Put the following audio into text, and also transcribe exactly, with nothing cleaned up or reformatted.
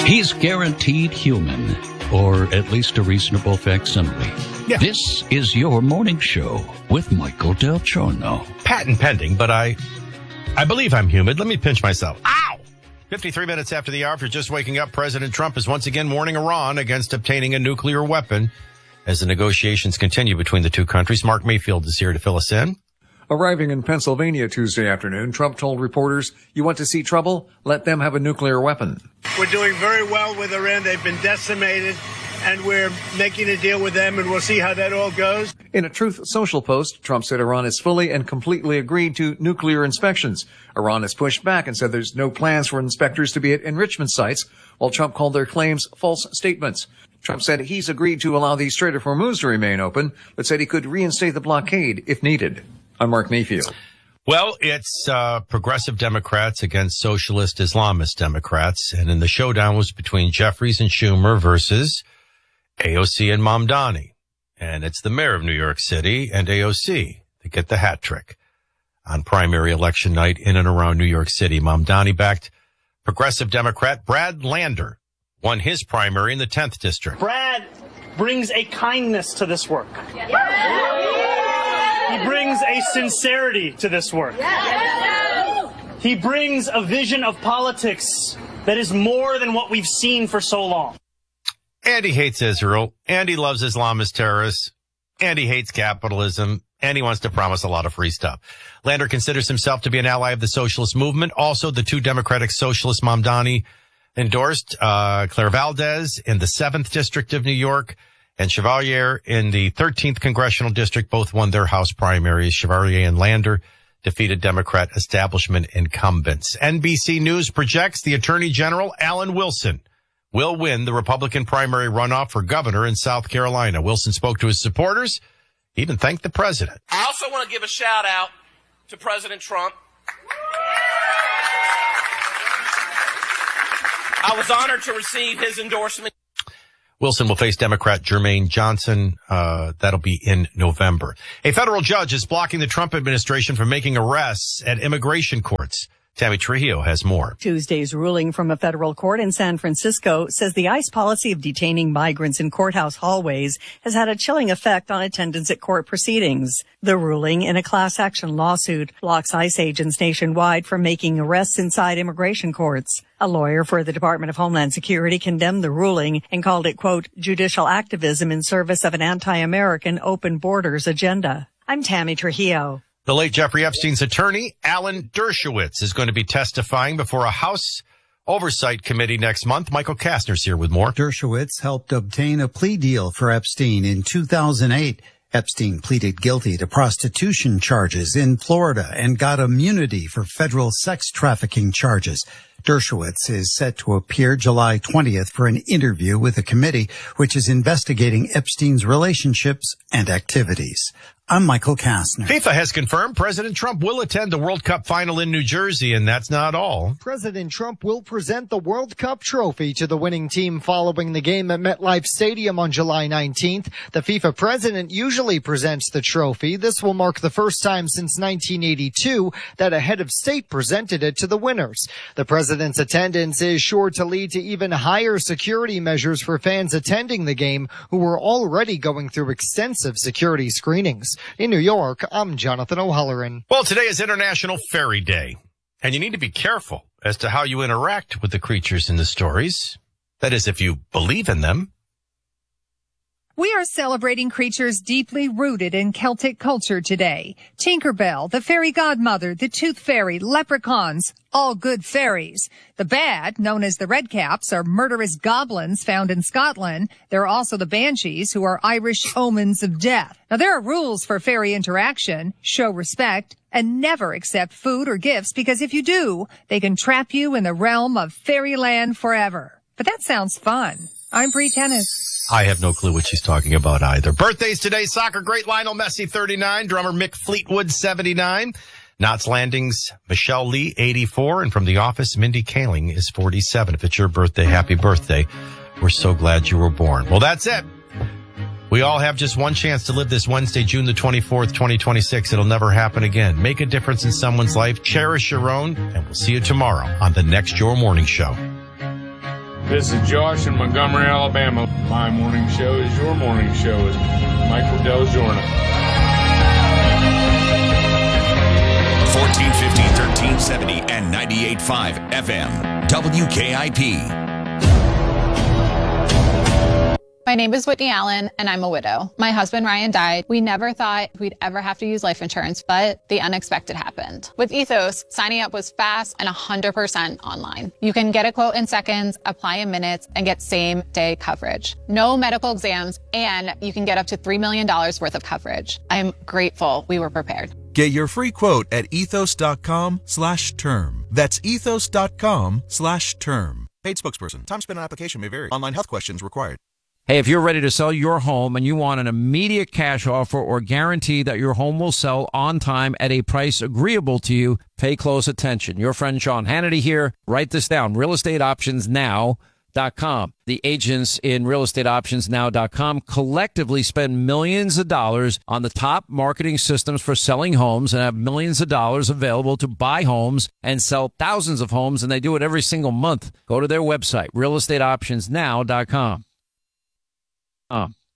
He's guaranteed human, or at least a reasonable facsimile. Yeah. This is your morning show with Michael Del Giorno. Patent pending, but I, I believe I'm humid. Let me pinch myself. Ow! fifty-three minutes after the hour, if you're just waking up, President Trump is once again warning Iran against obtaining a nuclear weapon as the negotiations continue between the two countries. Mark Mayfield is here to fill us in. Arriving in Pennsylvania Tuesday afternoon, Trump told reporters, "You want to see trouble? Let them have a nuclear weapon." We're doing very well with Iran. They've been decimated, and we're making a deal with them, and we'll see how that all goes. In a Truth Social post, Trump said Iran has fully and completely agreed to nuclear inspections. Iran has pushed back and said there's no plans for inspectors to be at enrichment sites, while Trump called their claims false statements. Trump said he's agreed to allow the Strait of Hormuz to remain open, but said he could reinstate the blockade if needed. I'm Mark Mayfield. Well, it's uh, progressive Democrats against socialist Islamist Democrats, and in the showdown was between Jeffries and Schumer versus A O C and Mamdani. And it's the mayor of New York City and A O C that get the hat trick on primary election night in and around New York City. Mamdani-backed progressive Democrat Brad Lander won his primary in the tenth district. Brad brings a kindness to this work. He brings a sincerity to this work. He brings a vision of politics that is more than what we've seen for so long. And he hates Israel, and he loves Islamist terrorists, and he hates capitalism, and he wants to promise a lot of free stuff. Lander considers himself to be an ally of the socialist movement. Also, the two Democratic socialists Mamdani endorsed, uh, Claire Valdez in the seventh district of New York, and Chevalier in the thirteenth congressional district. Both won their House primaries. Chevalier and Lander defeated Democrat establishment incumbents. N B C News projects the Attorney General, Alan Wilson, will win the Republican primary runoff for governor in South Carolina. Wilson spoke to his supporters, even thanked the president. I also want to give a shout out to President Trump. I was honored to receive his endorsement. Wilson will face Democrat Jermaine Johnson. Uh, that'll be in November. A federal judge is blocking the Trump administration from making arrests at immigration courts. Tammy Trujillo has more. Tuesday's ruling from a federal court in San Francisco says the ICE policy of detaining migrants in courthouse hallways has had a chilling effect on attendance at court proceedings. The ruling in a class action lawsuit blocks ICE agents nationwide from making arrests inside immigration courts. A lawyer for the Department of Homeland Security condemned the ruling and called it, quote, judicial activism in service of an anti-American open borders agenda. I'm Tammy Trujillo. The late Jeffrey Epstein's attorney, Alan Dershowitz, is going to be testifying before a House Oversight Committee next month. Michael Kastner's here with more. Dershowitz helped obtain a plea deal for Epstein in two thousand eight. Epstein pleaded guilty to prostitution charges in Florida and got immunity for federal sex trafficking charges. Dershowitz is set to appear July twentieth for an interview with a committee which is investigating Epstein's relationships and activities. I'm Michael Kastner. FIFA has confirmed President Trump will attend the World Cup final in New Jersey, and that's not all. President Trump will present the World Cup trophy to the winning team following the game at MetLife Stadium on July nineteenth. The FIFA president usually presents the trophy. This will mark the first time since nineteen eighty-two that a head of state presented it to the winners. The president's attendance is sure to lead to even higher security measures for fans attending the game who were already going through extensive security screenings. In New York, I'm Jonathan O'Halloran. Well, today is International Fairy Day, and you need to be careful as to how you interact with the creatures in the stories. That is, if you believe in them. We are celebrating creatures deeply rooted in Celtic culture today. Tinkerbell, the fairy godmother, the tooth fairy, leprechauns, all good fairies. The bad, known as the redcaps, are murderous goblins found in Scotland. There are also the banshees, who are Irish omens of death. Now, there are rules for fairy interaction. Show respect and never accept food or gifts, because if you do, they can trap you in the realm of fairyland forever. But that sounds fun. I'm Bree Tennis. I have no clue what she's talking about either. Birthdays today, soccer great Lionel Messi, thirty-nine, drummer Mick Fleetwood, seventy-nine, Knots Landing's Michelle Lee, eighty-four, and from The Office, Mindy Kaling is forty-seven. If it's your birthday, happy birthday. We're so glad you were born. Well, that's it. We all have just one chance to live this Wednesday, June the twenty-fourth, twenty twenty-six. It'll never happen again. Make a difference in someone's life. Cherish your own, and we'll see you tomorrow on the next Your Morning Show. This is Josh in Montgomery, Alabama. My morning show is your morning show. It's Michael Del Giorno. fourteen fifty, thirteen seventy, and ninety-eight point five F M. W K I P. My name is Whitney Allen, and I'm a widow. My husband, Ryan, died. We never thought we'd ever have to use life insurance, but the unexpected happened. With Ethos, signing up was fast and one hundred percent online. You can get a quote in seconds, apply in minutes, and get same-day coverage. No medical exams, and you can get up to three million dollars worth of coverage. I'm grateful we were prepared. Get your free quote at ethos.com slash term. That's ethos.com slash term. Paid spokesperson. Time spent on application may vary. Online health questions required. Hey, if you're ready to sell your home and you want an immediate cash offer or guarantee that your home will sell on time at a price agreeable to you, pay close attention. Your friend Sean Hannity here. Write this down. real estate options now dot com. The agents in real estate options now dot com collectively spend millions of dollars on the top marketing systems for selling homes and have millions of dollars available to buy homes and sell thousands of homes, and they do it every single month. Go to their website, real estate options now dot com. Um,